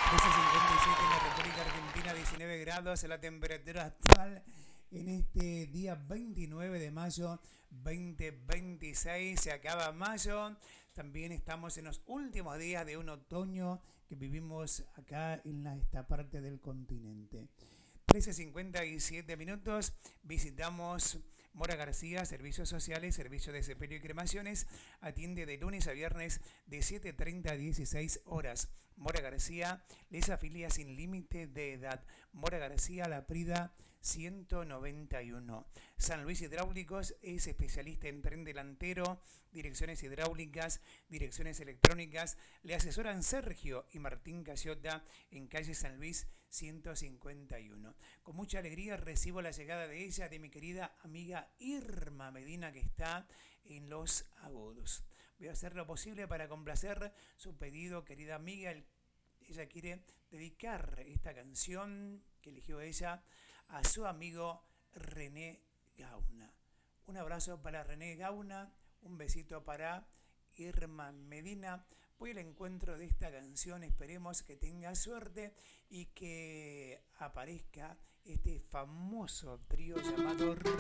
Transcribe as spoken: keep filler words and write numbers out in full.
trece cincuenta y siete en la República Argentina, diecinueve grados la temperatura actual en este día veintinueve de mayo dos mil veintiséis. Se acaba mayo, también estamos en los últimos días de un otoño que vivimos acá en la, esta parte del continente. trece cincuenta y siete minutos, visitamos Mora García, Servicios Sociales, Servicio de Sepelio y Cremaciones, atiende de lunes a viernes de siete treinta a dieciséis horas. Mora García les afilia sin límite de edad. Mora García, La Prida ciento noventa y uno. San Luis Hidráulicos es especialista en tren delantero, direcciones hidráulicas, direcciones electrónicas. Le asesoran Sergio y Martín Casiota en calle San Luis ciento cincuenta y uno. Con mucha alegría recibo la llegada de ella, de mi querida amiga Irma Medina, que está en Los Agudos. Voy a hacer lo posible para complacer su pedido, querida amiga. Ella quiere dedicar esta canción que eligió ella a su amigo René Gauna. Un abrazo para René Gauna, un besito para Irma Medina. Voy al encuentro de esta canción, esperemos que tenga suerte y que aparezca este famoso trío llamado